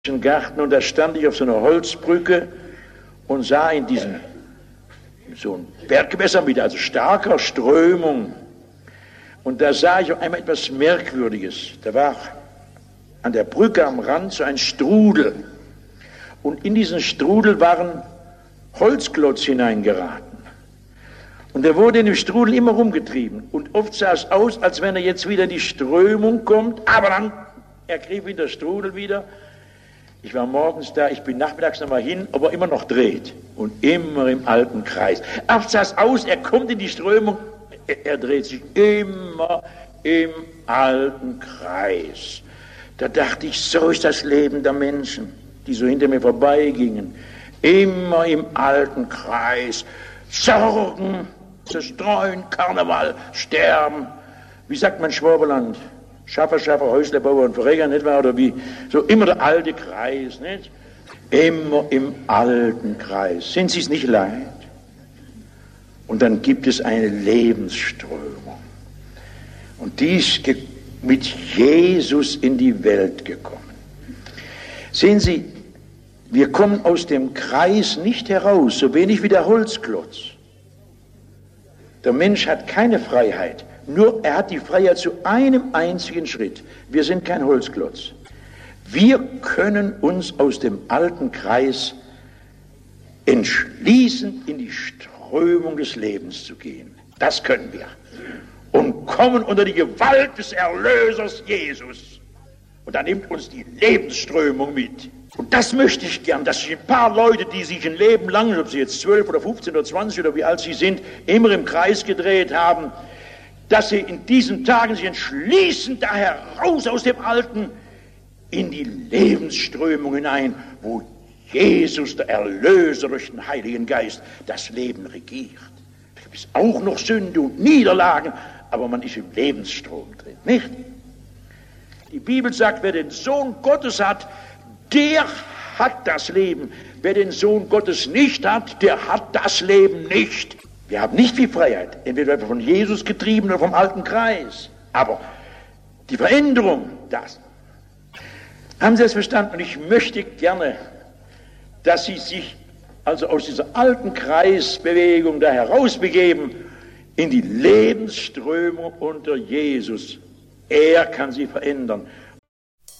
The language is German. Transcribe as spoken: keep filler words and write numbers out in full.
Garten, und da stand ich auf so einer Holzbrücke und sah in diesem so ein Berggewässer mit also starker Strömung, und da sah ich auf einmal etwas Merkwürdiges. Da war an der Brücke am Rand so ein Strudel, und in diesen Strudel waren Holzklotz hineingeraten, und er wurde in dem Strudel immer rumgetrieben, und oft sah es aus, als wenn er jetzt wieder in die Strömung kommt, aber dann ergriff ihn der Strudel wieder. Ich war morgens da, ich bin nachmittags nochmal hin, ob er immer noch dreht. Und immer im alten Kreis. Oft sah es aus, er kommt in die Strömung, er, er dreht sich immer im alten Kreis. Da dachte ich, so ist das Leben der Menschen, die so hinter mir vorbeigingen. Immer im alten Kreis. Sorgen, zerstreuen, Karneval, sterben. Wie sagt man Schwaberland? Schaffer, Schaffer, Häusle, Bauer und Verräger, nicht wahr? Oder wie? So immer der alte Kreis, nicht? Immer im alten Kreis. Sind Sie es nicht leid? Und dann gibt es eine Lebensströmung. Und die ist mit Jesus in die Welt gekommen. Sehen Sie, wir kommen aus dem Kreis nicht heraus, so wenig wie der Holzklotz. Der Mensch hat keine Freiheit. Nur er hat die Freiheit zu einem einzigen Schritt. Wir sind kein Holzklotz. Wir können uns aus dem alten Kreis entschließen, in die Strömung des Lebens zu gehen. Das können wir. Und kommen unter die Gewalt des Erlösers Jesus. Und da nimmt uns die Lebensströmung mit. Und das möchte ich gern, dass sich ein paar Leute, die sich ein Leben lang, ob sie jetzt zwölf oder fünfzehn oder zwanzig oder wie alt sie sind, immer im Kreis gedreht haben, dass sie in diesen Tagen sich entschließen, da heraus aus dem Alten in die Lebensströmung hinein, wo Jesus, der Erlöser durch den Heiligen Geist, das Leben regiert. Da gibt es auch noch Sünde und Niederlagen, aber man ist im Lebensstrom drin, nicht? Die Bibel sagt, wer den Sohn Gottes hat, der hat das Leben. Wer den Sohn Gottes nicht hat, der hat das Leben nicht. Wir haben nicht viel Freiheit, entweder von Jesus getrieben oder vom alten Kreis. Aber die Veränderung, das. Haben Sie das verstanden? Und ich möchte gerne, dass Sie sich also aus dieser alten Kreisbewegung da herausbegeben in die Lebensströmung unter Jesus. Er kann sie verändern.